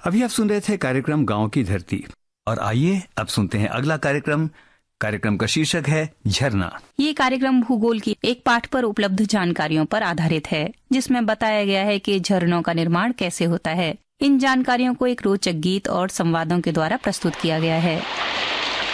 अभी आप सुन रहे थे कार्यक्रम गांव की धरती। और आइए अब सुनते हैं अगला कार्यक्रम। कार्यक्रम का शीर्षक है झरना। ये कार्यक्रम भूगोल की एक पाठ पर उपलब्ध जानकारियों पर आधारित है, जिसमें बताया गया है कि झरनों का निर्माण कैसे होता है। इन जानकारियों को एक रोचक गीत और संवादों के द्वारा प्रस्तुत किया गया है।